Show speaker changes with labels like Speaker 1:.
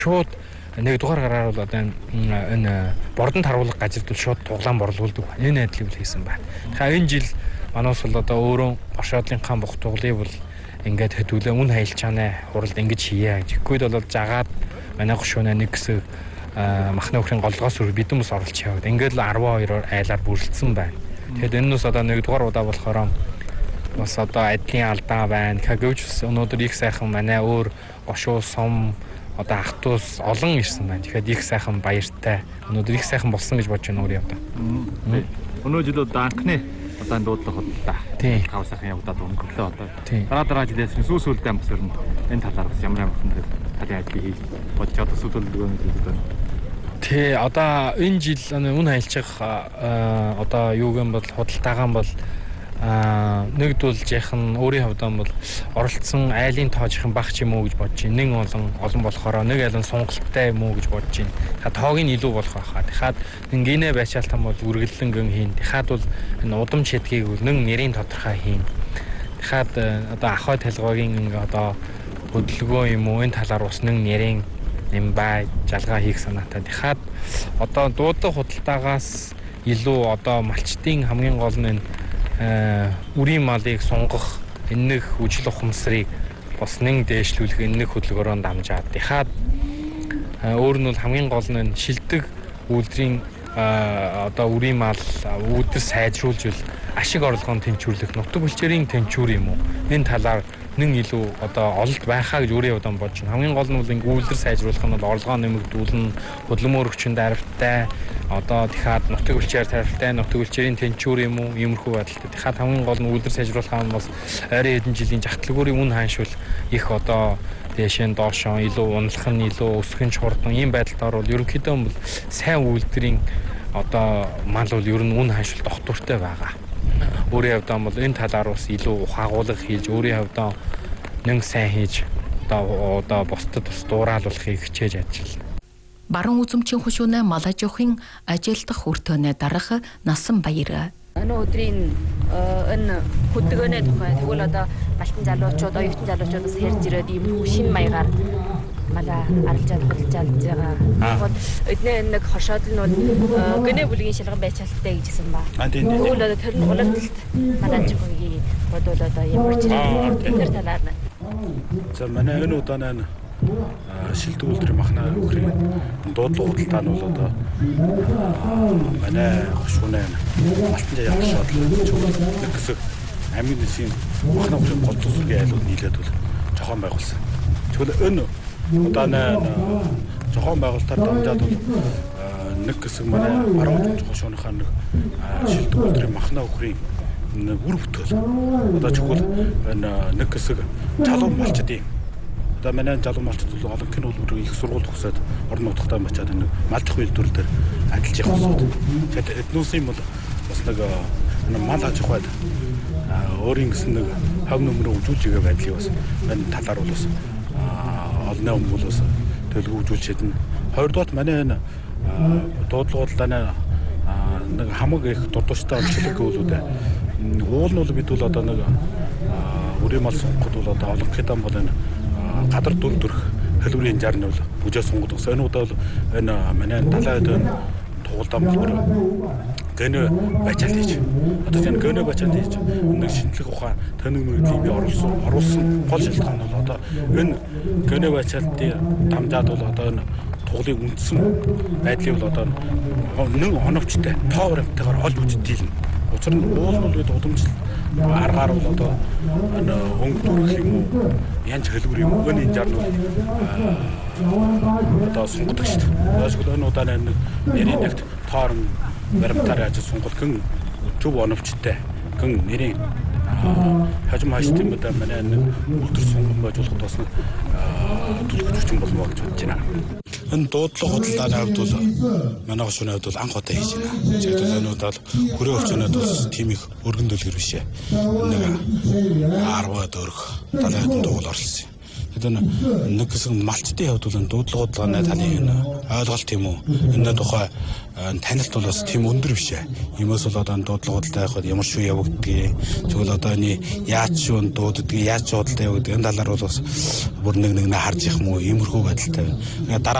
Speaker 1: Шууд нэгдүгээр гараар бол одоо энэ бордонд харуулах газарт бол шууд туглаан борлуулдаг. Энэ айдлыг хийсэн байна. Тэгэхээр энэ жил манайс бол одоо өөрөө гошоодлынхаа бох туглыг бол ингээд хөдөлгөөн үн хаялж чанаа хуралд ингэж хийе. Тэгэхгүй бол жагаад манай гошооноо нэг хэсэг махны өхрийн голгоос бидэн бас оруулж яваад ингээд л 12 айлаар бүрэлдсэн байна. Тэгэхэд энэ нь одоо нэгдүгээр удаа болохоор бас одоо адилын алдаа байна. Гэвч өнөөдөр их сайхан манай өөр гошуу сум одоо ахтуус олон ирсэн байна. Тэгэхээр их сайхан баяртай. Өнөөдөр их сайхан болсон гэж бодож байна өөрөө одоо.
Speaker 2: Өнөө жил одоо анхны одоо дуудлага бодлоо.
Speaker 1: Тийм.
Speaker 2: Гав сайхан явагдаад өнгөрлөө одоо. Дараа жилээс сүүсүүлдэн бас өрн энэ талаар бас ямар хэмжээнд талын ажлыг хийж бодож одоо сүүлдэлгөө гэдэг байна.
Speaker 1: Тий, одоо энэ жил үн хаялчих одоо юу гэм бол худалдаагаан бол нэгдүүлж яхан өөрийн хувьд бол оролцсон айлын тоожийн баг ч юм уу гэж бодож байна. Нэг олон болохоор нэг айлын сонголттой юм уу гэж бодож байна. Тэгэхээр тоог нь илүү болох байхаа. Тэгэхээр гинэ байшаалтан бол үргэлжлэнгэн хийн. Тэгэхээр бол энэ удам шидгийг бол нэг нэрийн тодорхой хийн. Тэгэхээр одоо ахой талгаагийн одоо хөдөлгөөн юм уу энэ талаар бас нэг нэрийн юм бай жалгаа хийх санаатай. Тэгэхээр одоо дуудлага худалдаагаас илүү одоо малчтын хамгийн гол нь үрийн малыг сунгах энэ нэг үжил ухамсарыг бас нэг дээшлүүлэх энэ нэг хөдөлгөөрөнд дамжаад. Тэгэхээр өөр нь бол хамгийн гол нь шилдэг үйлдвэрийн одоо үрийн мал үүдэр сайжруулж ашиг орлогонд тэнцвэрлэх нутаг бүлчээрийн тэнцвэр юм уу? Энэ талаар нэг илүү одоо олд байхаа гэж өөрөө удаан бодож байна. Хамгийн гол нь бол ингэ үйлдвэр сайжруулах нь бол орлогоо нэмэгдүүлнэ, хөдөлмөр өргөчөнд хариуцтай, одоо дахиад нутаг бүлчээр хариуцтай, нутаг бүлчээрийн тэнцвэр юм уу? Иймэрхүү байдалтай. Дахиад хамгийн гол нь үйлдвэр сайжруулах нь бас арай хэдэн жилийн жагтлагуудын үн хааншвал их одоо дэшэн доошоо илүү унлах нь илүү өсгөн чурдан ийм байдалтаар бол ерөнхийдөө бол сайн үйлдвэрийн одоо мал бол ер нь үн хааншвал дохтуртай байгаа. Өөрийн хувьдаа бол энэ талаар бас илүү ухаагуулга хийж өөрийн хувьдаа нэг сайн хийж одоо бусдад бас дуурайлуулахыг хичээж ажиллана.
Speaker 3: Баруун үзэмчийн хөшөөнө мал аж ахуйн ажилтгах хүртөөнө дарах Насан Баяр.
Speaker 4: Өнөөдрийн энэ хөдөлгөөний тухай тэгвэл одоо Балтан залуучууд, оюутан залуучуудаас ярьж ирээд ийм шинэ маягаар малаа арилжаад худалдаж байгаа. Эдгээр нэг хошоод нь бол гэнэ бүлгийн шалган байцаалттай гэж хэлсэн ба. Тэгвэл одоо тэр нь хулгайлалт манай аж ахуйн бодвол одоо ямар ч тэр талаар нь.
Speaker 5: За манай энэ удаанаа шилдэг үйлдвэрийн махна өхрийн дуудлага худалдаа нь бол одоо манай хошуунаа Балтан явшаад нэг хэсэг амин нэсийн махна өхрийн гол зүсрийн айлууд нийлээд бол жохон байгуулсан. Тэгвэл энэ удаанаа жохон байгуулалтаар дамжаад бол нэг хэсэг манай баруун хошууныхаа нэг шилдэг үйлдвэрийн махна өхрийн нэг үр бүтээл одоо чухал энэ нэг хэсэг залуу малчдын одоо манай залуу малчд бол олон кино үйлдвэрийн их сургууль төгсөөд орон нутгатаа мачаад нэг малдах үйлдвэр дээр ажиллаж явах усууд. Тэгэхээр эднүүсийн бол бас нэг мал аж ахуйд өөрийн гэсэн нэг хав нөмрөө үзүүлж байгаа байдлыг бас энэ талаар бол бас олонний хүмүүс бас төлөвлөжүүлж чадна. Хоёрдугаар манай энэ дуудлагуудаа нэг хамаг их дурдвартай олчлог гүйлүүд уул нь бол бид бол одоо нэг үрийн мал сонгоход бол одоо олон хэдэн бол энэ гадар дүр төрх хэлбэрийн хэмжээр нь бол бүжээ сонгоод өгсөн. Энэ удаа бол энэ манай талаад тугалдаан болбор гэнэ бачаал хийж одоо тийм гэнэ бачаал хийж нэг шинжлэх ухаан тэнэг мөрөдлийн бий оруулсан гол шалтгаан нь бол одоо энэ гэнэ бачаалтын дамжаад бол одоо энэ тугалыг үндсэн байдлыг бол одоо нэг оновчтой тоо баримтайгаар олж үзэж дийлнэ. Учир нь уул нь бид удамжил аргаар бол одоо энэ өнгө дүрх юм уу янз хэлбэр юм уу энэ жар нь одоо сунгадагч шүү дээ. Өөрөөр энэ удааны нэг нэрийн нэгт тоорн баримтаар ажил сунгал гэн зөв оновчтой гэн нэрийн хажим хааштай юм да манай нэг үлдэр сунган байжуулахад бас нэг төлөвлөгч юм болмоо гэж бодож байна. Энэ дуудлага худалдааны хувьд бол манай гошууны хувьд бол анх удаа хийж байна. Жишээлбэл энэ удаа хүрээ орчнод бас тийм их өргөн дэлгэр бишээ. Нэг 10-аад өрг 70 хэдэн дугуйл орсон. одоо нэг хэсэг малчтын хувьд бол дуудлагуудлагын талын ойлголт тийм үү. Энэ тухай танилт бол бас тийм өндөр биш ээ. Иймээс бол одоо дуудлагуудтай явахад ямар шүү явагдгийг, тэгвэл одоо энэ яаж шүү дууддаг, яаж дуудалтай явагдгийг энэ талаар бол бас бүр нэг харж их юм уу иймэрхүү байдалтай.